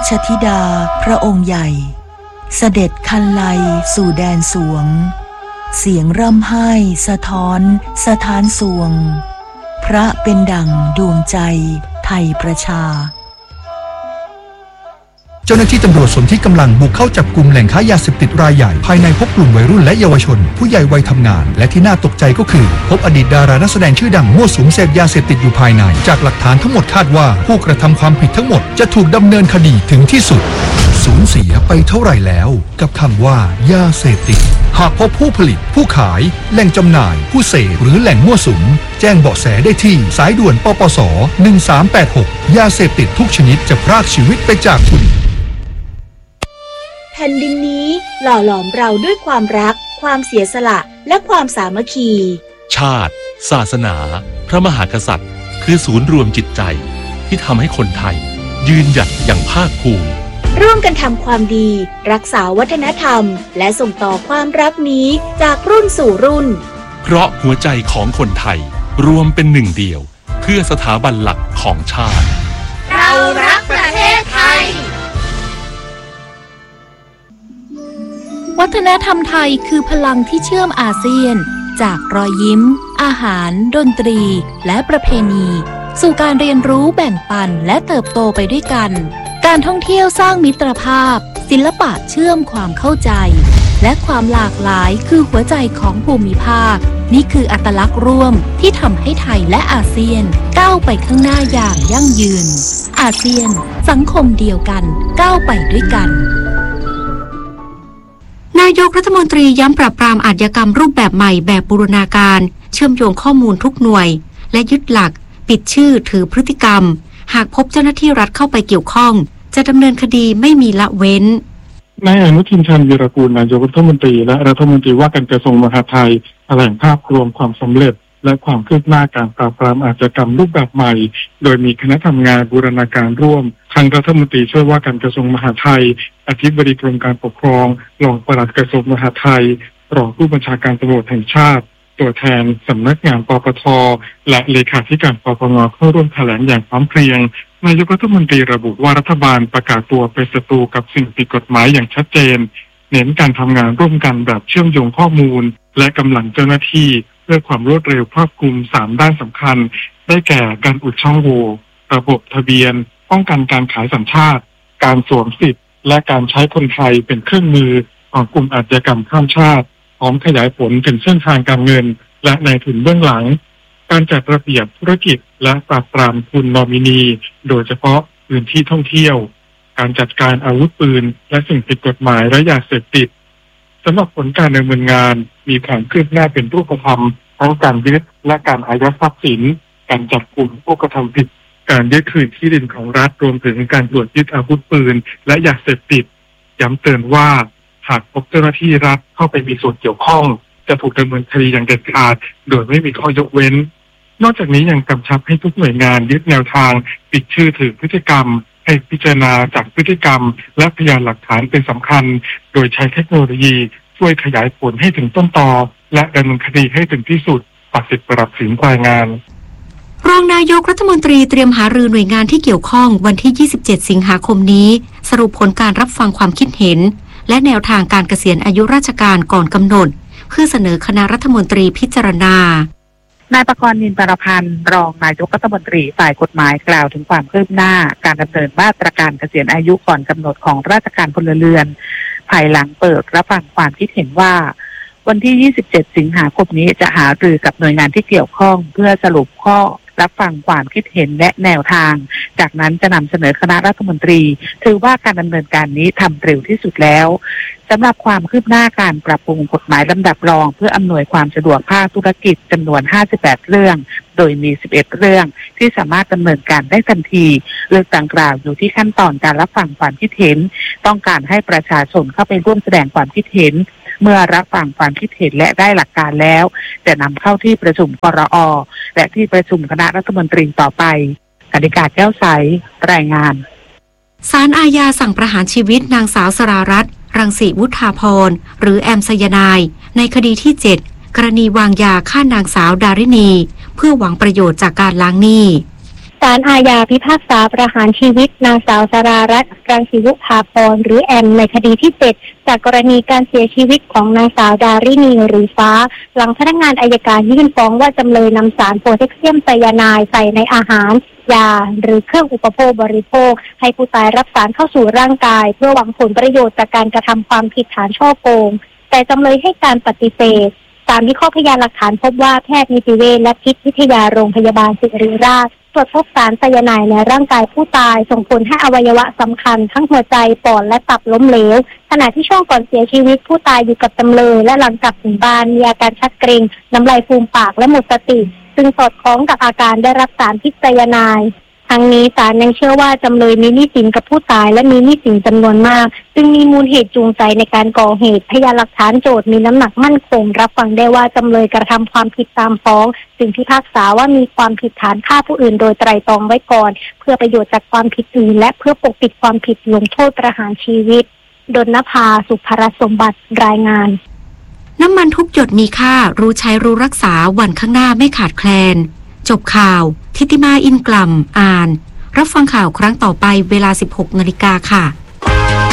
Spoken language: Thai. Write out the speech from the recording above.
ชธิดาพระองค์ใหญ่เสด็จคันไลสู่แดนสวงเสียงร่ำไห้สะท้อนสถานสวงพระเป็นดั่งดวงใจไทยประชาเจ้าหน้าที่ตำรวจสนที่กำลังบุกเข้าจับกลุ่มแหล่งค้ายาเสพติดรายใหญ่ภายในพบกลุ่มวัยรุ่นและเยาวชนผู้ใหญ่วัยทำงานและที่น่าตกใจก็คือพบอดีตดารานักแสดงชื่อดังมั่วสุมเสพยาเสพติดอยู่ภายในจากหลักฐานทั้งหมดคาดว่าผู้กระทำความผิดทั้งหมดจะถูกดำเนินคดีถึงที่สุดสูญเสียไปเท่าไหร่แล้วกับคำว่ายาเสพติดหากพบผู้ผลิตผู้ขายแหล่งจำหน่ายผู้เสพหรือแหล่งมั่วสุมแจ้งเบาะแสได้ที่สายด่วนปปส1386ยาเสพติดทุกชนิดจะพรากชีวิตไปจากคุณแผ่นดินนี้หล่อหลอมเราด้วยความรักความเสียสละและความสามัคคีชาติศาสนาพระมหากษัตริย์คือศูนย์รวมจิตใจที่ทำให้คนไทยยืนหยัดอย่างภาคภูมิร่วมกันทำความดีรักษาวัฒนธรรมและส่งต่อความรักนี้จากรุ่นสู่รุ่นเพราะหัวใจของคนไทยรวมเป็นหนึ่งเดียวเพื่อสถาบันหลักของชาติเรารักประเทศไทยวัฒนธรรมไทยคือพลังที่เชื่อมอาเซียนจากรอยยิ้มอาหารดนตรีและประเพณีสู่การเรียนรู้แบ่งปันและเติบโตไปด้วยกันการท่องเที่ยวสร้างมิตรภาพศิลปะเชื่อมความเข้าใจและความหลากหลายคือหัวใจของภูมิภาคนี่คืออัตลักษณ์ร่วมที่ทำให้ไทยและอาเซียนก้าวไปข้างหน้าอย่างยั่งยืนอาเซียนสังคมเดียวกันก้าวไปด้วยกันนายกรัฐมนตรีย้ำปราบปรามอาชญากรรมรูปแบบใหม่แบบบูรณาการเชื่อมโยงข้อมูลทุกหน่วยและยึดหลักปิดชื่อถือพฤติกรรมหากพบเจ้าหน้าที่รัฐเข้าไปเกี่ยวข้องจะดำเนินคดีไม่มีละเว้นนายอนุทิน ชาญวีรกูลนายกรัฐมนตรีและรัฐมนตรีว่าการกระทรวงมหาดไทยแถลงภาพรวมความสำเร็จและความคืบหน้าการปราบปรามอาชญากรรมรูปแบบใหม่โดยมีคณะทำงานบูรณาการร่วมทางรัฐมนตรีช่วยว่าการกระทรวงมหาดไทยอธิบดีกรมการปกครองรองปลัดกระทรวงมหาดไทยรองผู้บัญชาการตำรวจแห่งชาติตัวแทนสำนักงานปปท.และเลขาธิการปปง.เข้าร่วมแถลงอย่างพร้อมเพรียงนายกรัฐมนตรีระบุว่ารัฐบาลประกาศตัวเป็นศัตรูกับสิ่งผิดกฎหมายอย่างชัดเจนเน้นการทำงานร่วมกันแบบเชื่อมโยงข้อมูลและกำลังเจ้าหน้าที่เพื่อความรวดเร็วครอบคลุม3ด้านสำคัญได้แก่การอุดช่องโหว่ระบบทะเบียนป้องกันการขายสัญชาติการสวมสิทธิ์และการใช้คนไทยเป็นเครื่องมือของกลุ่มอาชญากรรมข้ามชาติพร้อมขยายผลถึงเส้นทางการเงินและนายทุนเบื้องหลังการจัดระเบียบธุรกิจและปราบปรามทุนนอมินีโดยเฉพาะพื้นที่ท่องเที่ยวการจัดการอาวุธปืนและสิ่งผิดกฎหมายและยาเสพติดสำหรับผลการดำเนินงานมีความคืบหน้าเป็นรูปธรรมทั้งการยึดและการอายัดทรัพย์สินการจับกลุ่มผู้กระทำผิดการยึดคืนที่ดินของรัฐรวมถึงการตรวจยึดอาวุธปืนและยาเสพติดย้ำเตือนว่าหากพบเจ้าหน้าที่รัฐเข้าไปมีส่วนเกี่ยวข้องจะถูกดำเนินคดีอย่างเด็ดขาดโดยไม่มีข้อยกเว้นนอกจากนี้ยังกำชับให้ทุกหน่วยงานยึดแนวทางปิดชื่อถือพฤติกรรมให้พิจารณาจากพฤติกรรมและพยานหลักฐานเป็นสำคัญโดยใช้เทคโนโลยีช่วยขยายผลให้ถึงต้นตอและดำเนินคดีให้ถึงที่สุดตัดสิทธิ์ปรับสินรายงานรองนายกรัฐมนตรีเตรียมหารือหน่วยงานที่เกี่ยวข้องวันที่27สิงหาคมนี้สรุปผลการรับฟังความคิดเห็นและแนวทางการเกษียณอายุราชการก่อนกำหนดเพื่อเสนอคณะรัฐมนตรีพิจารณานายประกรณ์ นินปรพันธ์รองนายกรัฐมนตรีฝ่ายกฎหมายกล่าวถึงความคืบหน้าการดำเนินมาตรการเกษียณอายุก่อนกำหนดของราชการพลเรือนภายหลังเปิดรับฟังความคิดเห็นว่าวันที่27สิงหาคมนี้จะหารือกับหน่วยงานที่เกี่ยวข้องเพื่อสรุปข้อรับฟังความคิดเห็นและแนวทางจากนั้นจะนำเสนอคณะรัฐมนตรีถือว่าการดำเนินการนี้ทำเร็วที่สุดแล้วสำหรับความคืบหน้าการปรับปรุงกฎหมายลำดับรองเพื่ออำนวยความสะดวกภาคธุรกิจจำนวน58เรื่องโดยมี11เรื่องที่สามารถดำเนินการได้ทันทีเรื่องดังกล่าวอยู่ที่ขั้นตอนการรับฟังความคิดเห็นต้องการให้ประชาชนเข้าไปร่วมแสดงความคิดเห็นเมื่อรับฟังความคิดเห็นและได้หลักการแล้วจะนำเข้าที่ประชุมกรอ.และที่ประชุมคณะรัฐมนตรีต่อไปกนิการแก้วใสรายงานศาลอาญาสั่งประหารชีวิตนางสาวสรารัตน์รังสีวุฒาภรณ์หรือแอมไซยาไนด์ในคดีที่7กรณีวางยาฆ่านางสาวดารินีเพื่อหวังประโยชน์จากการล้างหนี้ศาลอาญาพิพากษาประหารชีวิตนางสาวสรารัตน์รังสีวุฒาพรหรือแอมในคดีที่7จากกรณีการเสียชีวิตของนางสาวดารินีหรือฟ้าหลังพนักงานอัยการยื่นฟ้องว่าจำเลยนำสารโพแทสเซียมไซยาไนด์ใส่ในอาหารยาหรือเครื่องอุปโภคบริโภคให้ผู้ตายรับสารเข้าสู่ร่างกายเพื่อหวังผลประโยชน์จากการกระทำความผิดฐานฉ้อโกงแต่จำเลยให้การปฏิเสธตามวิเคราะห์พยานหลักฐานพบว่าแพทย์นิติเวชและพิษวิทยาโรงพยาบาลศิริราชตรวจพบสารไซยาไนด์ในร่างกายผู้ตายส่งผลให้อวัยวะสำคัญทั้งหัวใจปอดและตับล้มเหลวขณะที่ช่วงก่อนเสียชีวิตผู้ตายอยู่กับจำเลยและหลังกลับถึงบ้านมีอาการชักเกร็งน้ำลายฟูมปากและหมดสติซึ่งสอดคล้องกับอาการได้รับสารพิษไซยาไนด์ทั้งนี้ศาลยังเชื่อว่าจำเลยมีหนี้สินกับผู้ตายและมีหนี้สินจำนวนมากจึงมีมูลเหตุจูงใจในการก่อเหตุพยานหลักฐานโจทย์มีน้ำหนักมั่นคงรับฟังได้ว่าจำเลยกระทำความผิดตามฟ้องจึงพิพากษาว่ามีความผิดฐานฆ่าผู้อื่นโดยไตร่ตรองไว้ก่อนเพื่อประโยชน์จากความผิดอื่นและเพื่อปกปิดความผิดลงโทษประหารชีวิตดลนภาสุภรสมบัติรายงานน้ำมันทุกหยดมีค่ารู้ใช้รู้รักษาวันข้างหน้าไม่ขาดแคลนจบข่าวทิติมาอินกล่ำอ่านรับฟังข่าวครั้งต่อไปเวลา 16 นาฬิกาค่ะ